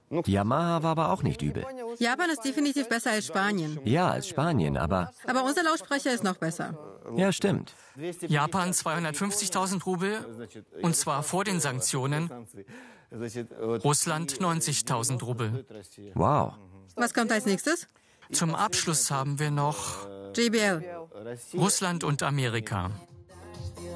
Yamaha war aber auch nicht übel. Japan ist definitiv besser als Spanien. Ja, als Spanien, aber... Aber unser Lautsprecher ist noch besser. Ja, stimmt. Japan 250.000 Rubel, und zwar vor den Sanktionen. Russland 90.000 Rubel. Wow. Was kommt als nächstes? Zum Abschluss haben wir noch JBL. Russland und Amerika.